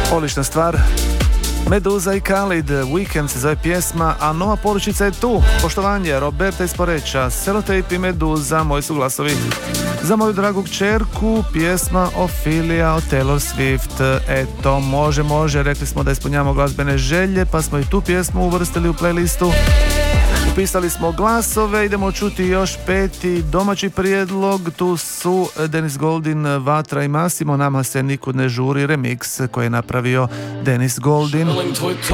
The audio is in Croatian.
Odlična stvar. Meduza i Khalid, Weekend se zove pjesma, a nova poručica je tu. Poštovanje, Roberta iz Poreča, Selotejp i Meduza, moji su glasovi. Za moju dragu kćerku, pjesma Ophelia od Taylor Swift. Eto, može, rekli smo da ispunjavamo glazbene želje, pa smo i tu pjesmu uvrstili u playlistu. Upisali smo glasove, idemo čuti još 5. domaći prijedlog, tu su Dennis Goldin, Vatra i Massimo, Nama se nikud ne žuri, remix koji je napravio Dennis Goldin.